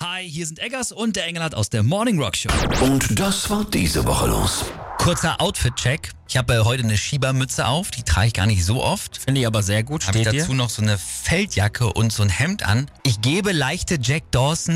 Hi, hier sind Eggers und der Engelhardt aus der Morning Rock Show. Und das war diese Woche los. Kurzer Outfit-Check. Ich habe heute eine Schiebermütze auf, die trage ich gar nicht so oft. Finde ich aber sehr gut. Habe ich Steht dir? dazu noch so eine Feldjacke und so ein Hemd an. Ich gebe leichte Jack Dawson